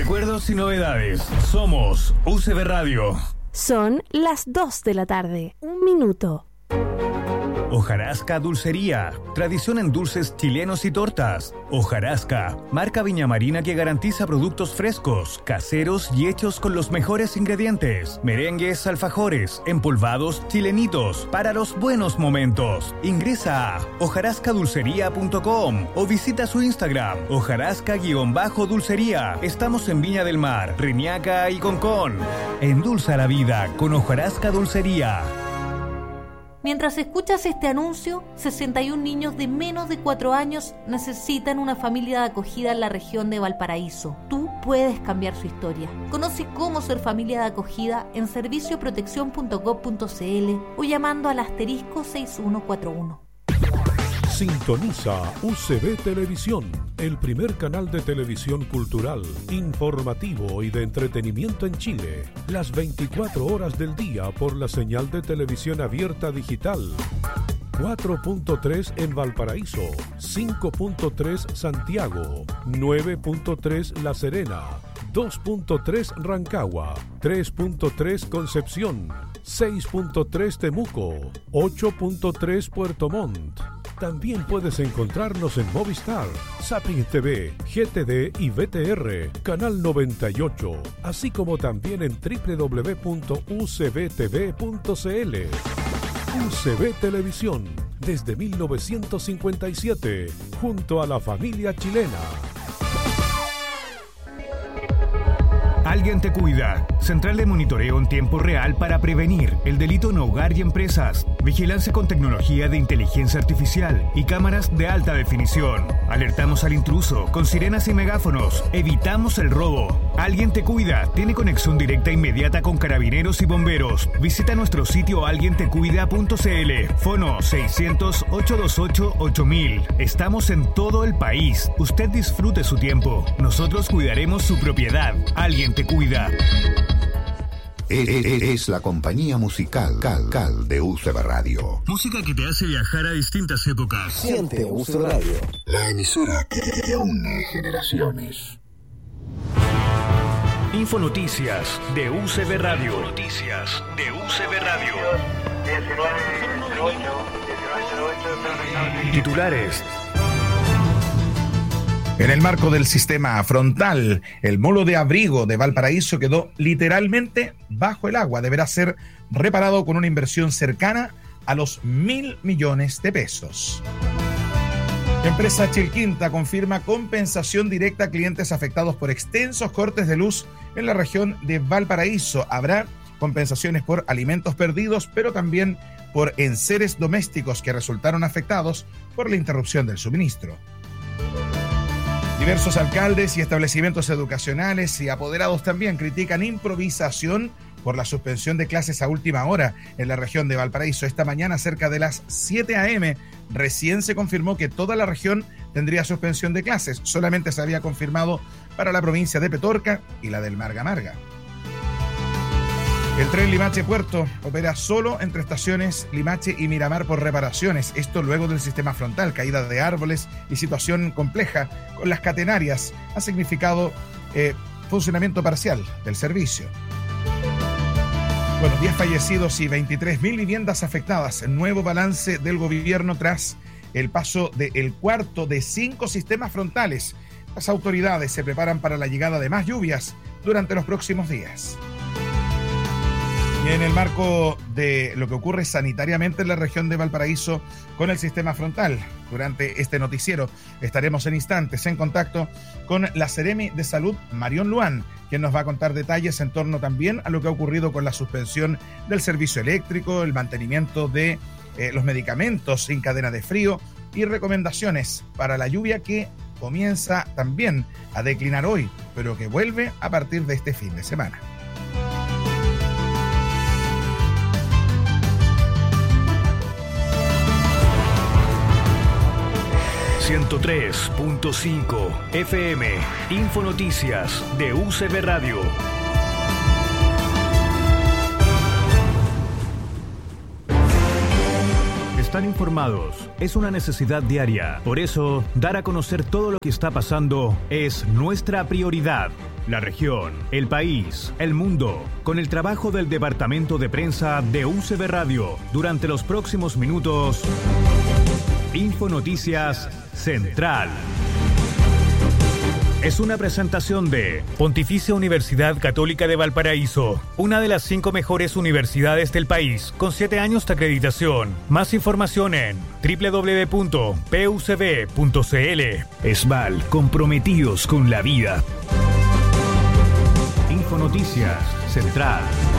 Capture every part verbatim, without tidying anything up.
Recuerdos y novedades. Somos U C B Radio. Son las dos de la tarde. Un minuto. Hojarasca Dulcería, tradición en dulces chilenos y tortas. Hojarasca, marca Viña Marina que garantiza productos frescos, caseros y hechos con los mejores ingredientes. Merengues, alfajores, empolvados, chilenitos, para los buenos momentos. Ingresa a hojarasca dulcería punto com o visita su Instagram, hojarasca-dulcería. Estamos en Viña del Mar, Reñaca y Concón. Endulza la vida con Hojarasca Dulcería. Mientras escuchas este anuncio, sesenta y un niños de menos de cuatro años necesitan una familia de acogida en la región de Valparaíso. Tú puedes cambiar su historia. Conoce cómo ser familia de acogida en servicio protección punto gob punto cl o llamando al asterisco seis uno cuatro uno. Sintoniza U C B Televisión, el primer canal de televisión cultural, informativo y de entretenimiento en Chile, las veinticuatro horas del día por la señal de televisión abierta digital. cuatro punto tres en Valparaíso, cinco punto tres Santiago, nueve punto tres La Serena, dos punto tres Rancagua, tres punto tres Concepción, seis punto tres Temuco, ocho punto tres Puerto Montt. También puedes encontrarnos en Movistar, Zapping T V, G T D y V T R, Canal noventa y ocho, así como también en doble u doble u doble u punto u c b t v punto c l. U C B Televisión, desde mil novecientos cincuenta y siete, junto a la familia chilena. Alguien te cuida. Central de monitoreo en tiempo real para prevenir el delito en hogar y empresas. Vigilancia con tecnología de inteligencia artificial y cámaras de alta definición. Alertamos al intruso con sirenas y megáfonos. Evitamos el robo. Alguien te cuida. Tiene conexión directa e inmediata con carabineros y bomberos. Visita nuestro sitio alguien te cuida punto c l. Fono seiscientos, ochocientos veintiocho, ocho mil. Estamos en todo el país. Usted disfrute su tiempo. Nosotros cuidaremos su propiedad. Alguien te cuida. Es, es, es la compañía musical Cal, Cal de U C B Radio. Música que te hace viajar a distintas épocas. Siente U C B Radio. La emisora que, que une generaciones. Infonoticias de U C B Radio. Noticias de U C B Radio. Titulares. En el marco del sistema frontal, el molo de abrigo de Valparaíso quedó literalmente bajo el agua. Deberá ser reparado con una inversión cercana a los mil millones de pesos. Empresa Chilquinta confirma compensación directa a clientes afectados por extensos cortes de luz en la región de Valparaíso. Habrá compensaciones por alimentos perdidos, pero también por enseres domésticos que resultaron afectados por la interrupción del suministro. Diversos alcaldes y establecimientos educacionales y apoderados también critican improvisación por la suspensión de clases a última hora en la región de Valparaíso. Esta mañana, cerca de las siete a eme, recién se confirmó que toda la región tendría suspensión de clases. Solamente se había confirmado para la provincia de Petorca y la del Marga Marga. El tren Limache-Puerto opera solo entre estaciones Limache y Miramar por reparaciones. Esto luego del sistema frontal, caída de árboles y situación compleja con las catenarias ha significado eh, funcionamiento parcial del servicio. Bueno, diez fallecidos y veintitrés mil viviendas afectadas. Nuevo balance del gobierno tras el paso del cuarto de cinco sistemas frontales. Las autoridades se preparan para la llegada de más lluvias durante los próximos días. Y en el marco de lo que ocurre sanitariamente en la región de Valparaíso con el sistema frontal, durante este noticiero estaremos en instantes en contacto con la Seremi de Salud, Marión Luán, quien nos va a contar detalles en torno también a lo que ha ocurrido con la suspensión del servicio eléctrico, el mantenimiento de eh, los medicamentos sin cadena de frío y recomendaciones para la lluvia que comienza también a declinar hoy, pero que vuelve a partir de este fin de semana. ciento tres punto cinco F M, Infonoticias de U C B Radio. Estar informados es una necesidad diaria. Por eso, dar a conocer todo lo que está pasando es nuestra prioridad. La región, el país, el mundo, con el trabajo del Departamento de Prensa de U C B Radio. Durante los próximos minutos, Infonoticias Central. Es una presentación de Pontificia Universidad Católica de Valparaíso, una de las cinco mejores universidades del país, con siete años de acreditación. Más información en doble u doble u doble u punto p u c b punto c l. Esval, comprometidos con la vida. Infonoticias Central.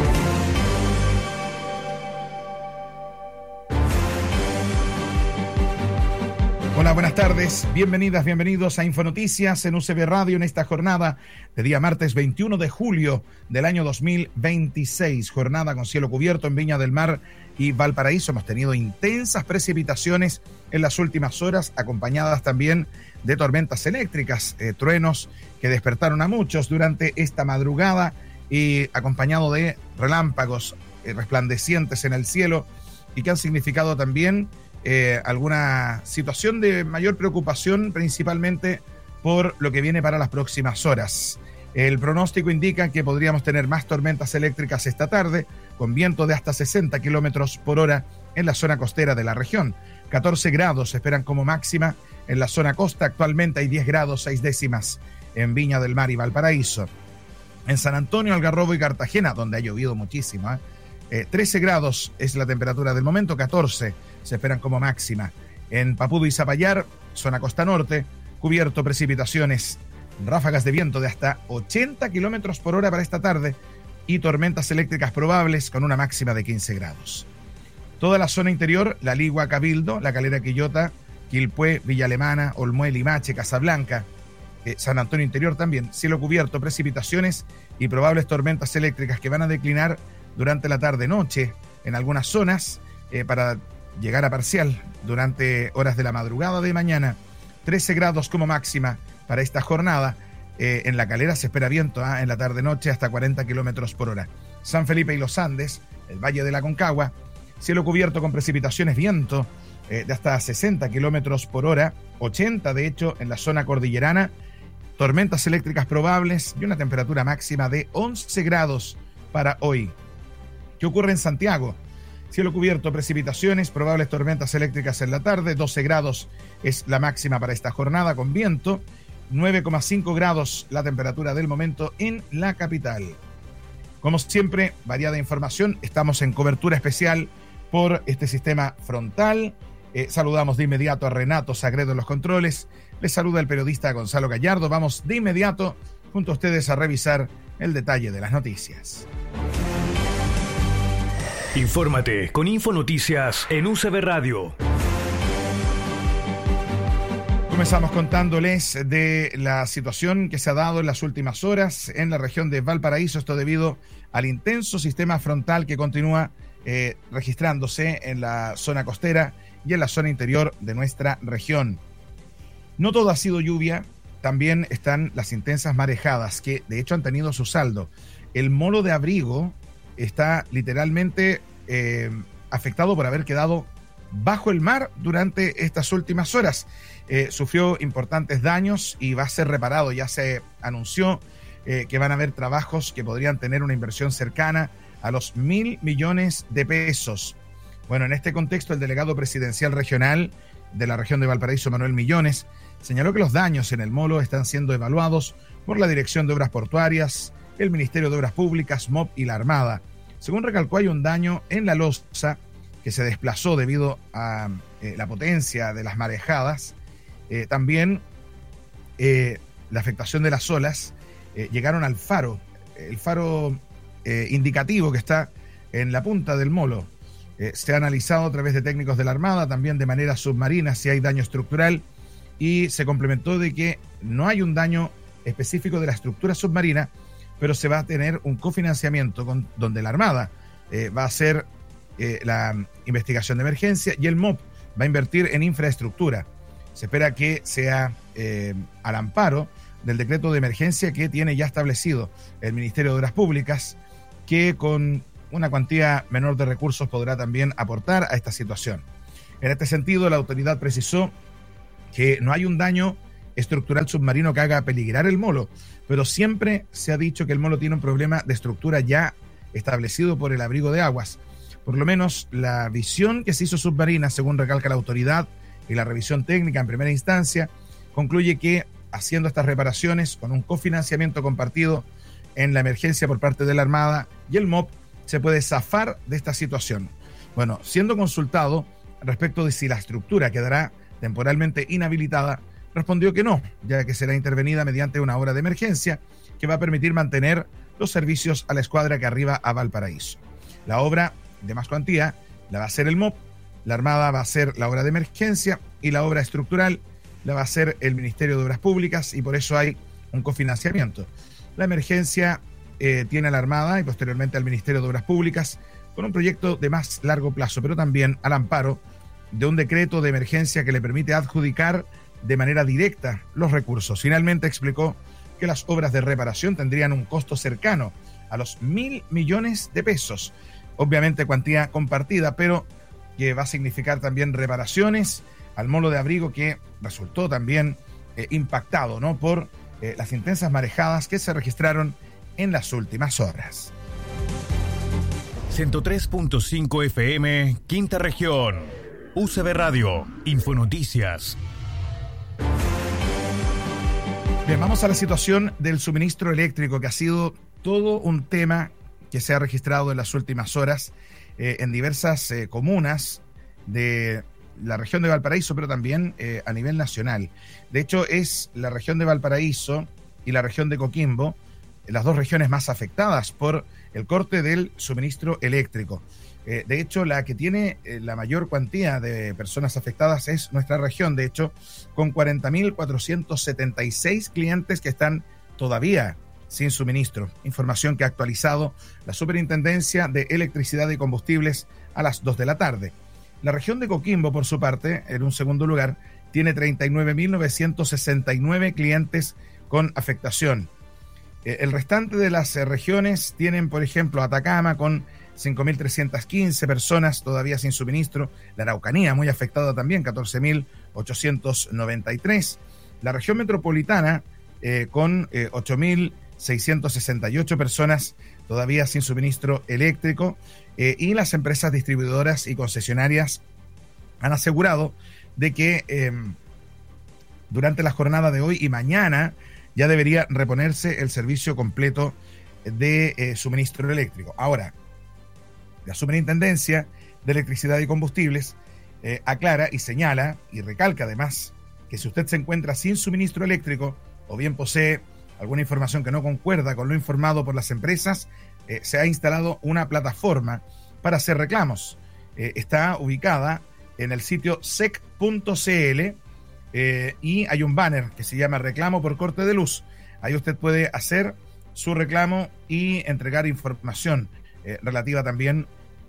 Hola, buenas tardes. Bienvenidas, bienvenidos a Infonoticias en U C B Radio en esta jornada de día martes veintiuno de julio del año dos mil veintiséis. Jornada con cielo cubierto en Viña del Mar y Valparaíso. Hemos tenido intensas precipitaciones en las últimas horas, acompañadas también de tormentas eléctricas, eh, truenos que despertaron a muchos durante esta madrugada y acompañado de relámpagos eh, resplandecientes en el cielo y que han significado también Eh, alguna situación de mayor preocupación, principalmente por lo que viene para las próximas horas. El pronóstico indica que podríamos tener más tormentas eléctricas esta tarde, con viento de hasta sesenta kilómetros por hora en la zona costera de la región. catorce grados se esperan como máxima en la zona costa. Actualmente hay diez grados seis décimas en Viña del Mar y Valparaíso. En San Antonio, Algarrobo y Cartagena, donde ha llovido muchísimo, ¿eh? Eh, trece grados es la temperatura del momento, catorce se esperan como máxima. En Papudo y Zapallar, zona costa norte, cubierto, precipitaciones, ráfagas de viento de hasta ochenta kilómetros por hora para esta tarde y tormentas eléctricas probables con una máxima de quince grados. Toda la zona interior, La Ligua, Cabildo, La Calera, Quillota, Quilpué, Villa Alemana, Olmué, Limache, Casablanca, eh, San Antonio interior también, cielo cubierto, precipitaciones y probables tormentas eléctricas que van a declinar durante la tarde-noche en algunas zonas eh, para llegar a parcial durante horas de la madrugada de mañana. trece grados como máxima para esta jornada. Eh, en La Calera se espera viento ¿eh? en la tarde-noche hasta cuarenta kilómetros por hora. San Felipe y los Andes, el Valle de la Concagua, cielo cubierto con precipitaciones, viento eh, de hasta sesenta kilómetros por hora, ochenta de hecho en la zona cordillerana, tormentas eléctricas probables y una temperatura máxima de once grados para hoy. ¿Qué ocurre en Santiago? Cielo cubierto, precipitaciones, probables tormentas eléctricas en la tarde, doce grados es la máxima para esta jornada con viento, nueve coma cinco grados la temperatura del momento en la capital. Como siempre, variada información, estamos en cobertura especial por este sistema frontal. Eh, saludamos de inmediato a Renato Sagredo en los controles, les saluda el periodista Gonzalo Gallardo. Vamos de inmediato junto a ustedes a revisar el detalle de las noticias. Infórmate con Infonoticias en U C B Radio. Comenzamos contándoles de la situación que se ha dado en las últimas horas en la región de Valparaíso, esto debido al intenso sistema frontal que continúa eh, registrándose en la zona costera y en la zona interior de nuestra región. No todo ha sido lluvia, también están las intensas marejadas que de hecho han tenido su saldo. El molo de Abrigo está literalmente eh, afectado por haber quedado bajo el mar durante estas últimas horas. Eh, sufrió importantes daños y va a ser reparado. Ya se anunció eh, que van a haber trabajos que podrían tener una inversión cercana a los mil millones de pesos. Bueno, en este contexto, el delegado presidencial regional de la región de Valparaíso, Manuel Millones, señaló que los daños en el molo están siendo evaluados por la Dirección de Obras Portuarias, el Ministerio de Obras Públicas, M O P y la Armada. Según recalcó, hay un daño en la losa que se desplazó debido a eh, la potencia de las marejadas. Eh, también eh, la afectación de las olas eh, llegaron al faro, el faro eh, indicativo que está en la punta del molo. Eh, se ha analizado a través de técnicos de la Armada, también de manera submarina, si hay daño estructural, y se complementó de que no hay un daño específico de la estructura submarina, pero se va a tener un cofinanciamiento con, donde la Armada eh, va a hacer eh, la investigación de emergencia y el M O P va a invertir en infraestructura. Se espera que sea eh, al amparo del decreto de emergencia que tiene ya establecido el Ministerio de Obras Públicas, que con una cuantía menor de recursos podrá también aportar a esta situación. En este sentido, la autoridad precisó que no hay un daño estructural submarino que haga peligrar el molo, pero siempre se ha dicho que el molo tiene un problema de estructura ya establecido por el abrigo de aguas. Por lo menos la visión que se hizo submarina, según recalca la autoridad, y la revisión técnica en primera instancia, concluye que haciendo estas reparaciones con un cofinanciamiento compartido en la emergencia por parte de la Armada y el M O P, se puede zafar de esta situación. Bueno, siendo consultado respecto de si la estructura quedará temporalmente inhabilitada, respondió que no, ya que será intervenida mediante una obra de emergencia que va a permitir mantener los servicios a la escuadra que arriba a Valparaíso. La obra de más cuantía la va a hacer el M O P, la Armada va a hacer la obra de emergencia y la obra estructural la va a hacer el Ministerio de Obras Públicas, y por eso hay un cofinanciamiento. La emergencia eh, tiene a la Armada y posteriormente al Ministerio de Obras Públicas con un proyecto de más largo plazo, pero también al amparo de un decreto de emergencia que le permite adjudicar de manera directa los recursos. Finalmente explicó que las obras de reparación tendrían un costo cercano a los mil millones de pesos. Obviamente cuantía compartida, pero que va a significar también reparaciones al molo de abrigo, que resultó también eh, impactado, ¿no?, por eh, las intensas marejadas que se registraron en las últimas horas. ciento tres punto cinco F M, Quinta Región. U C B Radio, Infonoticias. Bien, vamos a la situación del suministro eléctrico, que ha sido todo un tema que se ha registrado en las últimas horas eh, en diversas eh, comunas de la región de Valparaíso, pero también eh, a nivel nacional. De hecho, es la región de Valparaíso y la región de Coquimbo las dos regiones más afectadas por el corte del suministro eléctrico. Eh, de hecho, la que tiene eh, la mayor cuantía de personas afectadas es nuestra región, de hecho, con cuarenta mil cuatrocientos setenta y seis clientes que están todavía sin suministro. Información que ha actualizado la Superintendencia de Electricidad y Combustibles a las dos de la tarde. La región de Coquimbo, por su parte, en un segundo lugar, tiene treinta y nueve mil novecientos sesenta y nueve clientes con afectación. Eh, el restante de las eh, regiones tienen, por ejemplo, Atacama con cinco mil trescientas quince personas todavía sin suministro. La Araucanía, muy afectada también, catorce mil ochocientos noventa y tres. La región metropolitana, eh, con eh, ocho mil seiscientos sesenta y ocho personas todavía sin suministro eléctrico. Eh, y las empresas distribuidoras y concesionarias han asegurado de que eh, durante la jornada de hoy y mañana ya debería reponerse el servicio completo de eh, suministro eléctrico. Ahora, la Superintendencia de Electricidad y Combustibles eh, aclara y señala y recalca además que si usted se encuentra sin suministro eléctrico o bien posee alguna información que no concuerda con lo informado por las empresas, eh, se ha instalado una plataforma para hacer reclamos. Eh, está ubicada en el sitio sec punto c l eh, y hay un banner que se llama Reclamo por corte de luz. Ahí usted puede hacer su reclamo y entregar información eh, relativa también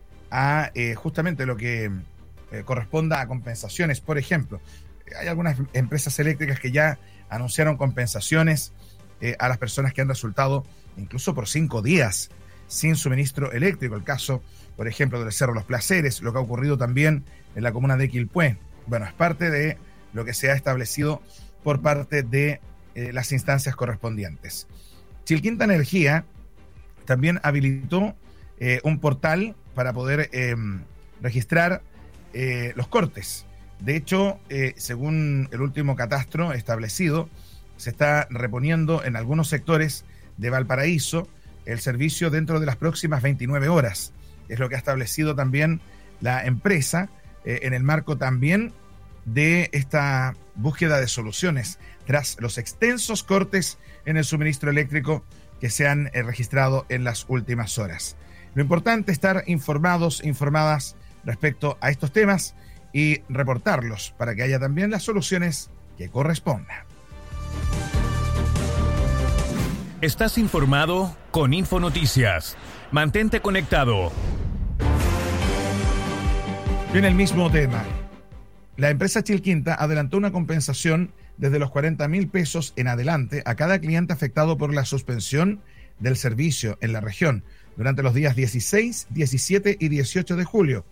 a eh, justamente lo que eh, corresponda a compensaciones. Por ejemplo, hay algunas empresas eléctricas que ya anunciaron compensaciones eh, a las personas que han resultado incluso por cinco días sin suministro eléctrico. El caso, por ejemplo, del Cerro Los Placeres, lo que ha ocurrido también en la comuna de Quilpué. Bueno, es parte de lo que se ha establecido por parte de eh, las instancias correspondientes. Chilquinta Energía también habilitó eh, un portal para poder eh, registrar eh, los cortes. De hecho, eh, según el último catastro establecido, se está reponiendo en algunos sectores de Valparaíso el servicio dentro de las próximas veintinueve horas. Es lo que ha establecido también la empresa eh, en el marco también de esta búsqueda de soluciones tras los extensos cortes en el suministro eléctrico que se han eh, registrado en las últimas horas. Lo importante es estar informados, informadas respecto a estos temas y reportarlos para que haya también las soluciones que correspondan. Estás informado con Infonoticias. Mantente conectado. En el mismo tema, la empresa Chilquinta adelantó una compensación desde los cuarenta mil pesos en adelante a cada cliente afectado por la suspensión del servicio en la región durante los días dieciséis, diecisiete y dieciocho de julio.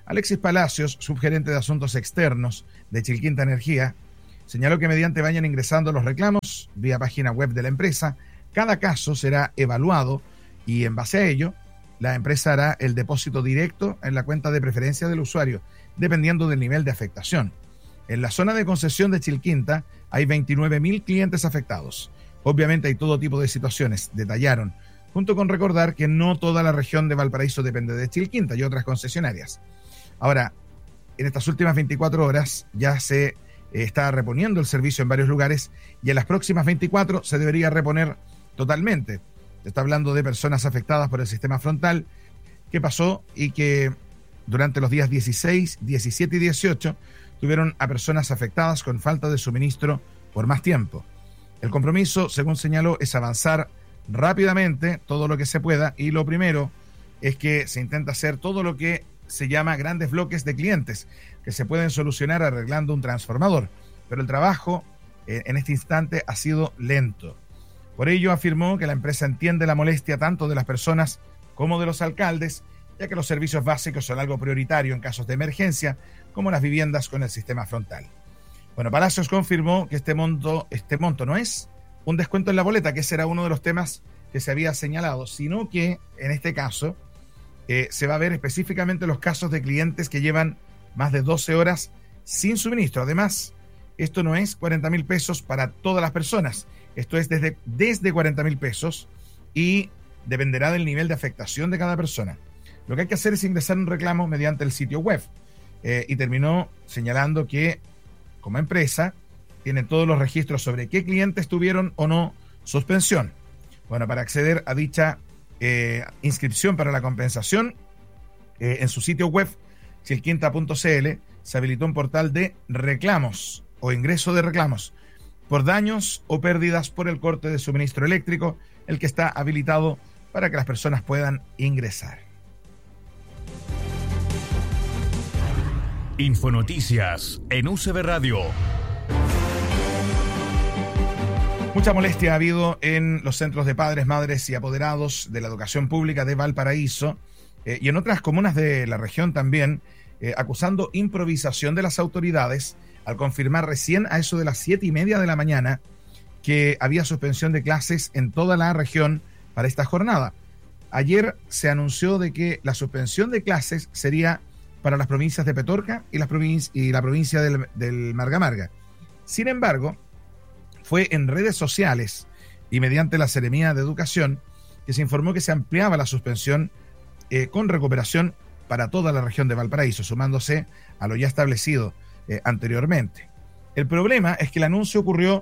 Alexis Palacios, subgerente de Asuntos Externos de Chilquinta Energía, señaló que mediante vayan ingresando los reclamos vía página web de la empresa, cada caso será evaluado y en base a ello, la empresa hará el depósito directo en la cuenta de preferencia del usuario, dependiendo del nivel de afectación. En la zona de concesión de Chilquinta hay veintinueve mil clientes afectados. Obviamente hay todo tipo de situaciones, detallaron, junto con recordar que no toda la región de Valparaíso depende de Chilquinta y otras concesionarias. Ahora, en estas últimas veinticuatro horas ya se eh, está reponiendo el servicio en varios lugares y en las próximas veinticuatro se debería reponer totalmente. Se está hablando de personas afectadas por el sistema frontal que pasó y que durante los días dieciséis, diecisiete y dieciocho tuvieron a personas afectadas con falta de suministro por más tiempo. El compromiso, según señaló, es avanzar rápidamente todo lo que se pueda y lo primero es que se intenta hacer todo lo que se llama grandes bloques de clientes que se pueden solucionar arreglando un transformador, pero el trabajo eh, en este instante ha sido lento. Por ello afirmó que la empresa entiende la molestia tanto de las personas como de los alcaldes, ya que los servicios básicos son algo prioritario en casos de emergencia, como las viviendas con el sistema frontal. Bueno, Palacios confirmó que este monto, este monto no es un descuento en la boleta, que ese era uno de los temas que se había señalado, sino que en este caso eh, se va a ver específicamente los casos de clientes que llevan más de doce horas sin suministro. Además, esto no es cuarenta mil pesos para todas las personas, esto es desde, desde cuarenta mil pesos y dependerá del nivel de afectación de cada persona. Lo que hay que hacer es ingresar un reclamo mediante el sitio web eh, y terminó señalando que como empresa tienen todos los registros sobre qué clientes tuvieron o no suspensión. Bueno, para acceder a dicha eh, inscripción para la compensación, eh, en su sitio web, chilquinta punto c l, se habilitó un portal de reclamos o ingreso de reclamos por daños o pérdidas por el corte de suministro eléctrico, el que está habilitado para que las personas puedan ingresar. Infonoticias en U C B Radio. Mucha molestia ha habido en los centros de padres, madres y apoderados de la educación pública de Valparaíso eh, y en otras comunas de la región también, eh, acusando improvisación de las autoridades al confirmar recién a eso de las siete y media de la mañana que había suspensión de clases en toda la región para esta jornada. Ayer se anunció de que la suspensión de clases sería para las provincias de Petorca y, las provinci- y la provincia del, del Marga Marga. Sin embargo, fue en redes sociales y mediante la Seremía de Educación que se informó que se ampliaba la suspensión eh, con recuperación para toda la región de Valparaíso, sumándose a lo ya establecido eh, anteriormente. El problema es que el anuncio ocurrió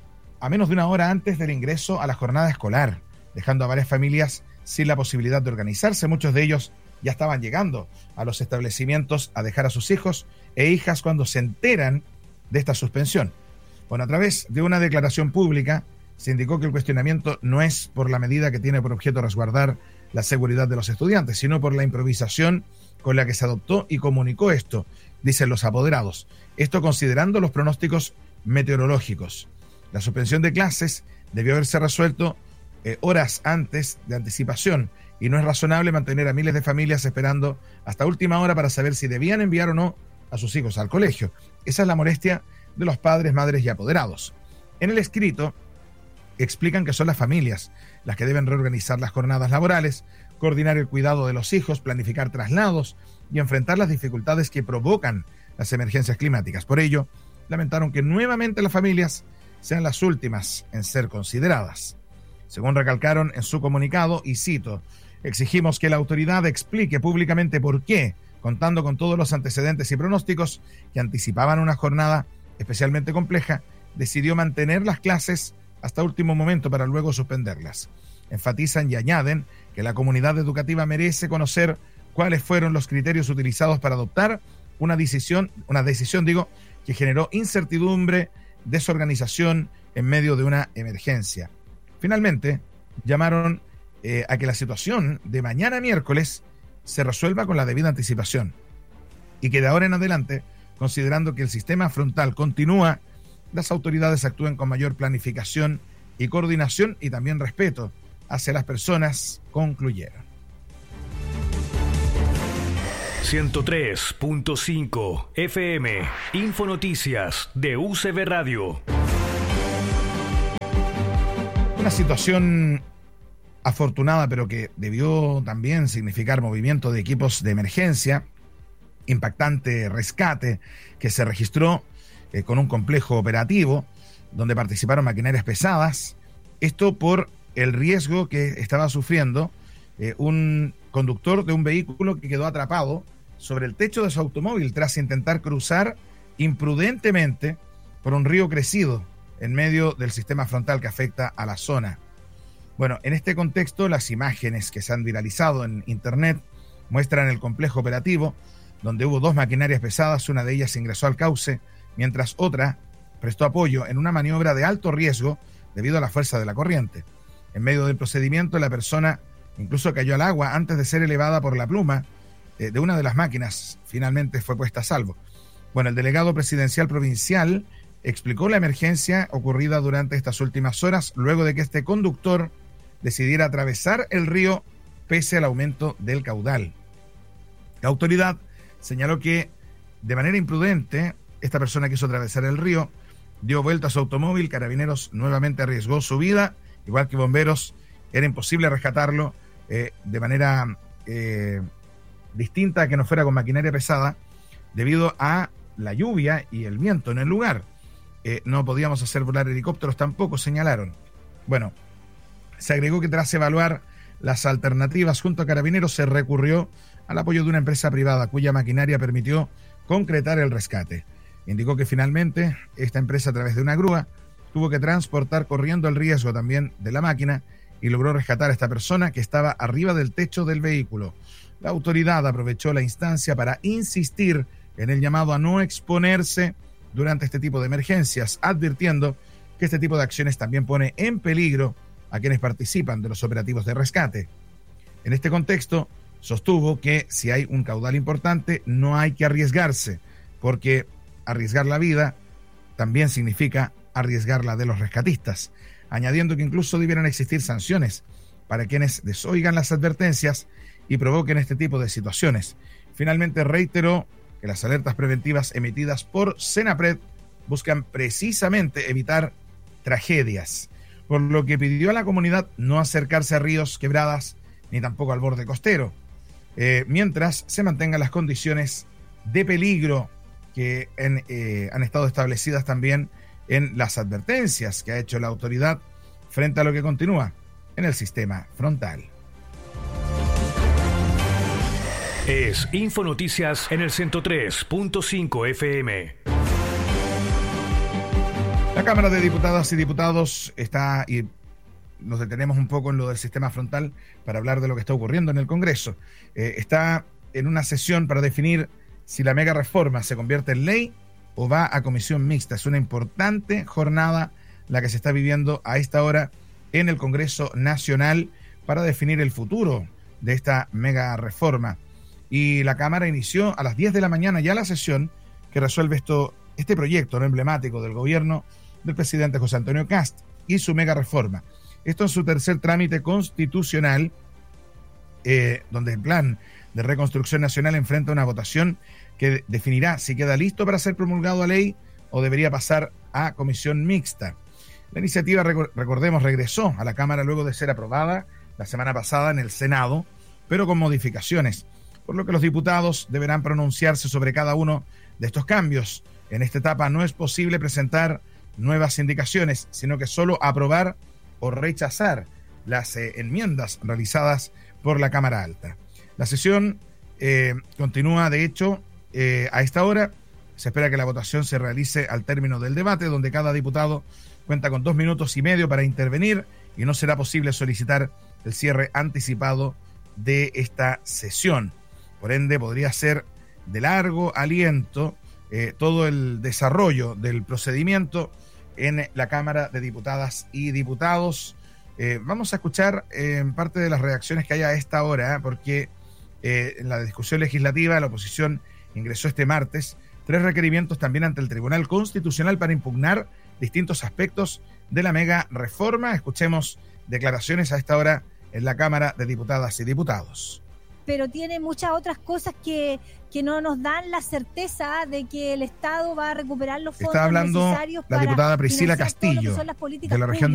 a menos de una hora antes del ingreso a la jornada escolar, dejando a varias familias sin la posibilidad de organizarse. Muchos de ellos ya estaban llegando a los establecimientos a dejar a sus hijos e hijas cuando se enteran de esta suspensión. Bueno, a través de una declaración pública se indicó que el cuestionamiento no es por la medida que tiene por objeto resguardar la seguridad de los estudiantes, sino por la improvisación con la que se adoptó y comunicó esto, dicen los apoderados. Esto considerando los pronósticos meteorológicos. La suspensión de clases debió haberse resuelto eh, horas antes de anticipación y no es razonable mantener a miles de familias esperando hasta última hora para saber si debían enviar o no a sus hijos al colegio. Esa es la molestia de los padres, madres y apoderados. En el escrito explican que son las familias las que deben reorganizar las jornadas laborales, coordinar el cuidado de los hijos, planificar traslados y enfrentar las dificultades que provocan las emergencias climáticas. Por ello, lamentaron que nuevamente las familias sean las últimas en ser consideradas. Según recalcaron en su comunicado, y cito, exigimos que la autoridad explique públicamente por qué, contando con todos los antecedentes y pronósticos que anticipaban una jornada especialmente compleja, decidió mantener las clases hasta último momento para luego suspenderlas. Enfatizan y añaden que la comunidad educativa merece conocer cuáles fueron los criterios utilizados para adoptar una decisión, una decisión, digo, que generó incertidumbre, desorganización en medio de una emergencia. Finalmente, llamaron eh, a que la situación de mañana miércoles se resuelva con la debida anticipación y que de ahora en adelante, considerando que el sistema frontal continúa, las autoridades actúen con mayor planificación y coordinación y también respeto hacia las personas, concluyeron. ciento tres punto cinco F M. Infonoticias de U C B Radio. Una situación afortunada, pero que debió también significar movimiento de equipos de emergencia, impactante rescate que se registró eh, con un complejo operativo donde participaron maquinarias pesadas. Esto por el riesgo que estaba sufriendo eh, un conductor de un vehículo que quedó atrapado sobre el techo de su automóvil tras intentar cruzar imprudentemente por un río crecido en medio del sistema frontal que afecta a la zona. Bueno, en este contexto, las imágenes que se han viralizado en internet muestran el complejo operativo donde hubo dos maquinarias pesadas. Una de ellas ingresó al cauce, mientras otra prestó apoyo en una maniobra de alto riesgo debido a la fuerza de la corriente. En medio del procedimiento, la persona incluso cayó al agua antes de ser elevada por la pluma eh, de una de las máquinas. Finalmente fue puesta a salvo. Bueno, el delegado presidencial provincial explicó la emergencia ocurrida durante estas últimas horas, luego de que este conductor decidiera atravesar el río pese al aumento del caudal. La autoridad señaló que de manera imprudente esta persona quiso atravesar el río, dio vuelta a su automóvil. Carabineros nuevamente arriesgó su vida, igual que bomberos. Era imposible rescatarlo eh, de manera eh, distinta a que no fuera con maquinaria pesada debido a la lluvia y el viento en el lugar. Eh, no podíamos hacer volar helicópteros tampoco, señalaron. Bueno, se agregó que tras evaluar las alternativas junto a Carabineros se recurrió al apoyo de una empresa privada cuya maquinaria permitió concretar el rescate. Indicó que finalmente esta empresa, a través de una grúa, tuvo que transportar corriendo el riesgo también de la máquina y logró rescatar a esta persona que estaba arriba del techo del vehículo. La autoridad aprovechó la instancia para insistir en el llamado a no exponerse durante este tipo de emergencias, advirtiendo que este tipo de acciones también pone en peligro a quienes participan de los operativos de rescate. En este contexto, sostuvo que si hay un caudal importante, no hay que arriesgarse, porque arriesgar la vida también significa arriesgar la de los rescatistas, añadiendo que incluso debieran existir sanciones para quienes desoigan las advertencias y provoquen este tipo de situaciones. Finalmente reiteró que las alertas preventivas emitidas por Senapred buscan precisamente evitar tragedias, por lo que pidió a la comunidad no acercarse a ríos, quebradas, ni tampoco al borde costero, eh, mientras se mantengan las condiciones de peligro que en, eh, han estado establecidas también en las advertencias que ha hecho la autoridad frente a lo que continúa en el sistema frontal. Es Infonoticias en el ciento tres punto cinco F M. La Cámara de Diputadas y Diputados está, y nos detenemos un poco en lo del sistema frontal para hablar de lo que está ocurriendo en el Congreso. Eh, está en una sesión para definir si la mega reforma se convierte en ley o va a comisión mixta. Es una importante jornada la que se está viviendo a esta hora en el Congreso Nacional para definir el futuro de esta mega reforma. Y la Cámara inició a las diez de la mañana ya la sesión que resuelve esto, este proyecto no emblemático del gobierno del presidente José Antonio Kast y su mega reforma. Esto en su tercer trámite constitucional, eh, donde el plan de reconstrucción nacional enfrenta una votación que definirá si queda listo para ser promulgado a ley o debería pasar a comisión mixta. La iniciativa, recordemos, regresó a la Cámara luego de ser aprobada la semana pasada en el Senado, pero con modificaciones, por lo que los diputados deberán pronunciarse sobre cada uno de estos cambios. En esta etapa no es posible presentar nuevas indicaciones, sino que solo aprobar o rechazar las eh, enmiendas realizadas por la Cámara Alta. La sesión eh, continúa, de hecho, eh, a esta hora. Se espera que la votación se realice al término del debate, donde cada diputado cuenta con dos minutos y medio para intervenir y no será posible solicitar el cierre anticipado de esta sesión. Por ende, podría ser de largo aliento eh, todo el desarrollo del procedimiento en la Cámara de Diputadas y Diputados. Eh, vamos a escuchar eh, parte de las reacciones que hay a esta hora, ¿eh? porque eh, en la discusión legislativa la oposición ingresó este martes tres requerimientos también ante el Tribunal Constitucional para impugnar distintos aspectos de la mega reforma. Escuchemos declaraciones a esta hora en la Cámara de Diputadas y Diputados. pero tiene muchas otras cosas que, que no nos dan la certeza de que el Estado va a recuperar los fondos Está hablando necesarios la para diputada Priscila financiar todo lo que Castillo, son las políticas de la región